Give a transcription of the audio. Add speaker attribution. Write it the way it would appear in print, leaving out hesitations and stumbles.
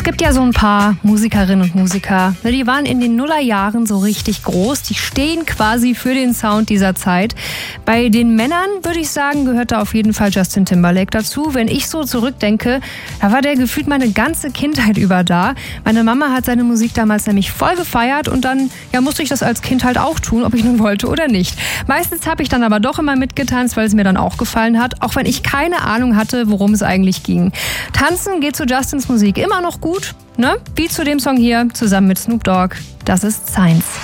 Speaker 1: gibt ja so ein paar Musikerinnen und Musiker, die waren in den Nullerjahren so richtig groß. Die stehen quasi für den Sound dieser Zeit. Bei den Männern, würde ich sagen, gehört da auf jeden Fall Justin Timberlake dazu. Wenn ich so zurückdenke, da war der gefühlt meine ganze Kindheit über da. Meine Mama hat seine Musik damals nämlich voll gefeiert und dann musste ich das als Kind halt auch tun, ob ich nun wollte oder nicht. Meistens habe ich dann aber doch immer mitgetanzt, weil es mir dann auch gefallen hat, auch wenn ich keine Ahnung hatte, worum es eigentlich ging. Tanzen geht zu Justins Musik immer noch gut, ne? Wie zu dem Song hier, zusammen mit Snoop Dogg. Das ist Science.